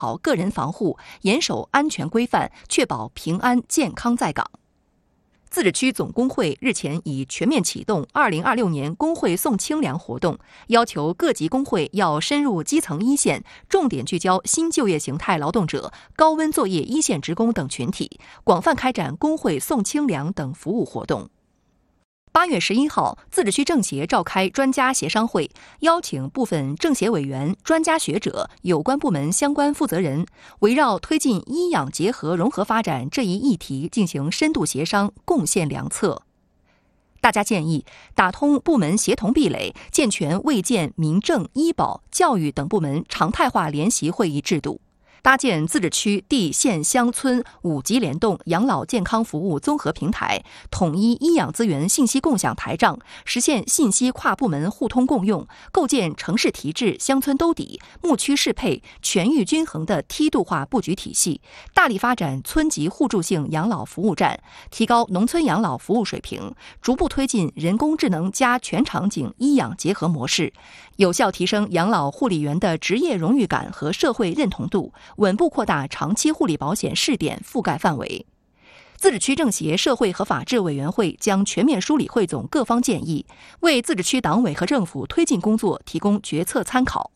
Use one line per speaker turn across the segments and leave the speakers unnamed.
好个人防护，严守安全规范，确保平安健康在岗。自治区总工会日前已全面启动2026年工会送清凉活动，要求各级工会要深入基层一线，重点聚焦新就业形态劳动者、高温作业一线职工等群体，广泛开展工会送清凉等服务活动。8月11号，自治区政协召开专家协商会，邀请部分政协委员、专家学者、有关部门相关负责人，围绕推进医养结合融合发展这一议题进行深度协商，贡献良策。大家建议打通部门协同壁垒，健全卫健、民政、医保、教育等部门常态化联席会议制度。搭建自治区地县乡村5级联动养老健康服务综合平台，统一医养资源信息共享台账，实现信息跨部门互通共用，构建城市提质、乡村兜底、牧区适配、全域均衡的梯度化布局体系，大力发展村级互助性养老服务站，提高农村养老服务水平，逐步推进人工智能加全场景医养结合模式，有效提升养老护理员的职业荣誉感和社会认同度，稳步扩大长期护理保险试点覆盖范围。自治区政协社会和法制委员会将全面梳理汇总各方建议，为自治区党委和政府推进工作提供决策参考。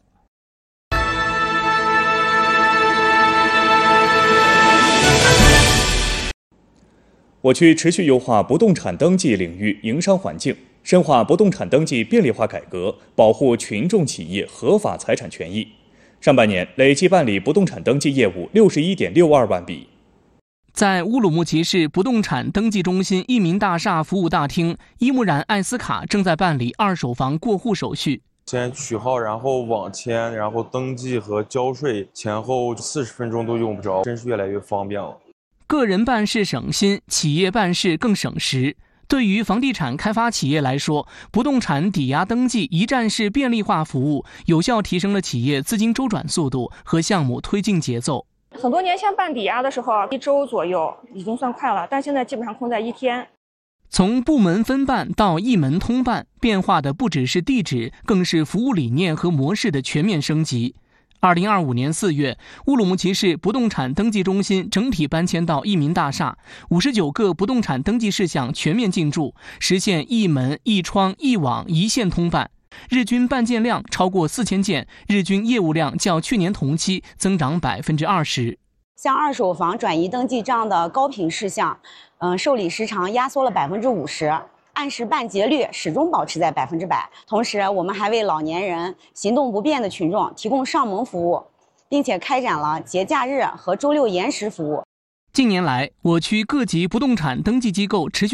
我区持续优化不动产登记领域营商环境，深化不动产登记便利化改革，保护群众企业合法财产权益。上半年累计办理不动产登记业务61.62万笔。
在乌鲁木齐市不动产登记中心益民大厦服务大厅，伊木染艾斯卡正在办理二手房过户手续。
先取号，然后网签，然后登记和交税，前后40分钟都用不着，真是越来越方便了。
个人办事省心，企业办事更省时。对于房地产开发企业来说，不动产抵押登记一站式便利化服务，有效提升了企业资金周转速度和项目推进节奏。
很多年前办抵押的时候，1周左右已经算快了，但现在基本上控在1天。
从部门分办到一门通办，变化的不只是地址，更是服务理念和模式的全面升级。2025年4月，乌鲁木齐市不动产登记中心整体搬迁到益民大厦，59个不动产登记事项全面进驻，实现一门一窗一网一线通办，日均办件量超过4000件，日均业务量较去年同期增长20%。
像二手房转移登记这样的高频事项，受理时长压缩了50%。按时办结率始终保持在100%。同时，我们还为老年人、行动不便的群众提供上门服务，并且开展了节假日和周六延时服务。
近年来，我区各级不动产登记机构持续